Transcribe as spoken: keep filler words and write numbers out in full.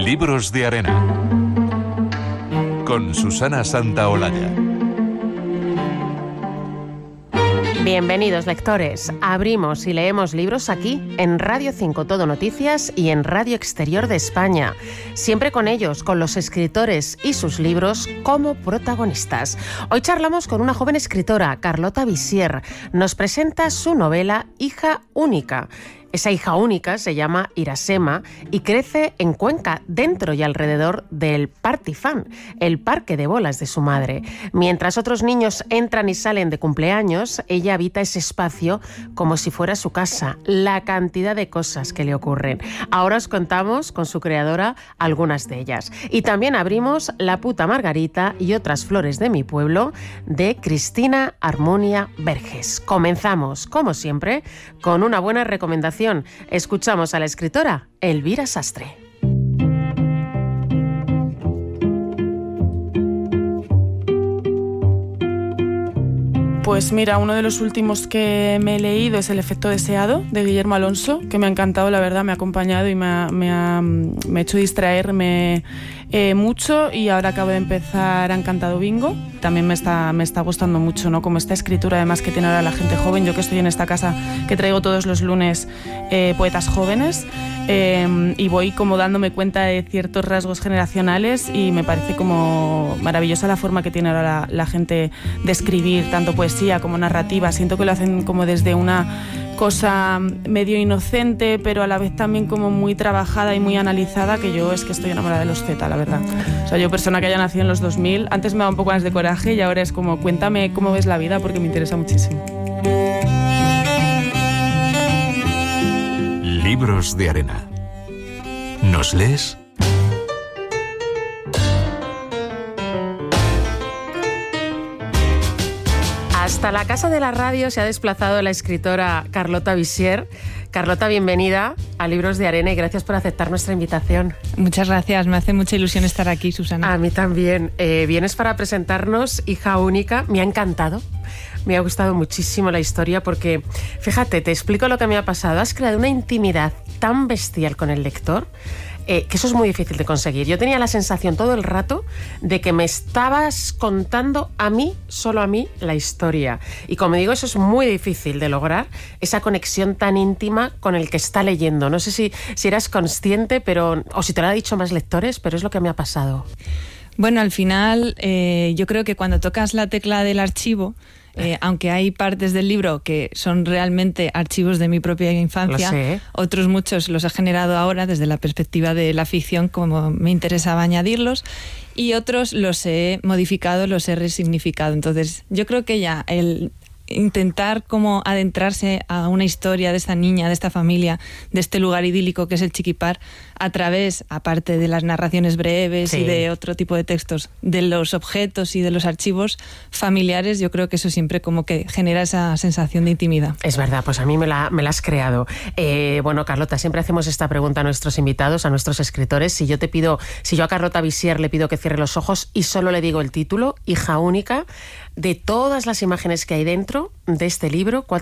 Libros de Arena con Susana Santaolalla. Bienvenidos, lectores. Abrimos y leemos libros aquí, en Radio cinco Todo Noticias y en Radio Exterior de España. Siempre con ellos, con los escritores y sus libros como protagonistas. Hoy charlamos con una joven escritora, Carlota Visier. Nos presenta su novela Hija Única. Esa hija única se llama Irasema y crece en Cuenca, dentro y alrededor del Partifán, el parque de bolas de su madre. Mientras otros niños entran y salen de cumpleaños, ella habita ese espacio como si fuera su casa. La cantidad de cosas que le ocurren. Ahora os contamos con su creadora algunas de ellas. Y también abrimos La puta Margarita y otras flores de mi pueblo, de Cristina Armonia Verges. Comenzamos, como siempre, con una buena recomendación. Escuchamos a la escritora Elvira Sastre. Pues mira, uno de los últimos que me he leído es El efecto deseado, de Guillermo Alonso, que me ha encantado, la verdad, me ha acompañado y me ha, me ha, me ha hecho distraerme eh, mucho, y ahora acabo de empezar Ha encantado Bingo. También me está, me está gustando mucho, ¿no? Como esta escritura además que tiene ahora la gente joven. Yo que estoy en esta casa que traigo todos los lunes eh, poetas jóvenes, eh, y voy como dándome cuenta de ciertos rasgos generacionales, y me parece como maravillosa la forma que tiene ahora la, la gente de escribir, tanto poesía como narrativa. Siento que lo hacen como desde una cosa medio inocente, pero a la vez también como muy trabajada y muy analizada, que yo es que estoy enamorada de los Z, la verdad. O sea, yo, persona que haya nacido en los dos mil, antes me daba un poco más de coraje y ahora es como, cuéntame cómo ves la vida, porque me interesa muchísimo. Libros de Arena. ¿Nos lees? Hasta la casa de la radio se ha desplazado la escritora Carlota Visier. Carlota, bienvenida a Libros de Arena y gracias por aceptar nuestra invitación. Muchas gracias, me hace mucha ilusión estar aquí, Susana. A mí también. Eh, vienes para presentarnos Hija Única. Me ha encantado. Me ha gustado muchísimo la historia porque, fíjate, te explico lo que me ha pasado. Has creado una intimidad tan bestial con el lector, eh, que eso es muy difícil de conseguir. Yo tenía la sensación todo el rato de que me estabas contando a mí, solo a mí, la historia. Y como digo, eso es muy difícil de lograr, esa conexión tan íntima con el que está leyendo. No sé si, si eras consciente, pero o si te lo han dicho más lectores, pero es lo que me ha pasado. Bueno, al final, eh, yo creo que cuando tocas la tecla del archivo, Eh, aunque hay partes del libro que son realmente archivos de mi propia infancia, Lo sé. otros muchos los he generado ahora desde la perspectiva de la ficción, como me interesaba añadirlos, y otros los he modificado, los he resignificado. Entonces, yo creo que ya el intentar como adentrarse a una historia de esta niña, de esta familia, de este lugar idílico que es el Chiquipar, a través, aparte de las narraciones breves, sí, y de otro tipo de textos, de los objetos y de los archivos familiares, yo creo que eso siempre como que genera esa sensación de intimidad. Es verdad, pues a mí me la, me la has creado. Eh, bueno, Carlota, siempre hacemos esta pregunta a nuestros invitados, a nuestros escritores. Si yo te pido, si yo a Carlota Visier le pido que cierre los ojos y solo le digo el título, Hija Única, de todas las imágenes que hay dentro de este libro, ¿cuál,